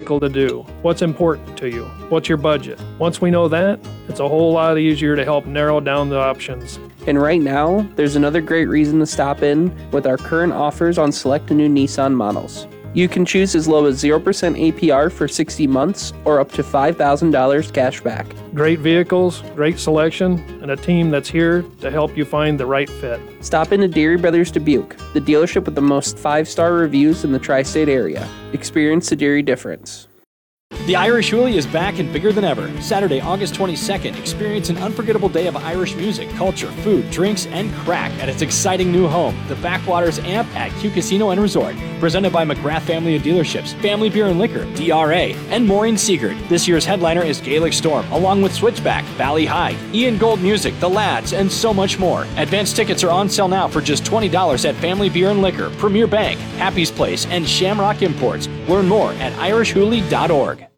vehicle to do? What's important to you? What's your budget? Once we know that, it's a whole lot easier to help narrow down the options. And right now, there's another great reason to stop in with our current offers on select new Nissan models. You can choose as low as 0% APR for 60 months or up to $5,000 cash back. Great vehicles, great selection, and a team that's here to help you find the right fit. Stop into Deary Brothers Dubuque, the dealership with the most 5-star reviews in the tri-state area. Experience the Deary difference. The Irish Hoolie is back and bigger than ever. Saturday, August 22nd, experience an unforgettable day of Irish music, culture, food, drinks, and crack at its exciting new home, the Backwaters Amp at Q Casino and Resort. Presented by McGrath Family of Dealerships, Family Beer and Liquor, DRA, and Maureen Siegert. This year's headliner is Gaelic Storm, along with Switchback, Valley High, Ian Gold Music, The Lads, and so much more. Advance tickets are on sale now for just $20 at Family Beer and Liquor, Premier Bank, Happy's Place, and Shamrock Imports. Learn more at irishhoolie.org.